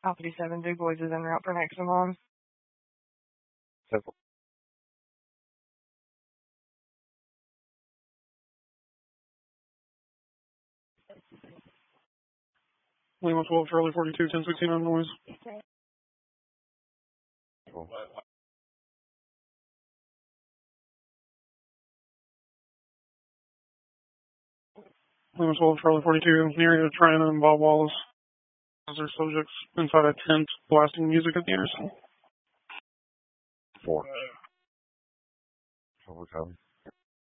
Alpha 7, Big Boys is en route for maximum. Simple. Lima 12, Charlie 42, 1016 on noise. Cool. Lima 12, Charlie 42, near Triana and Bob Wallace. Those are subjects inside a tent blasting music at the intersection. 4. Overcome.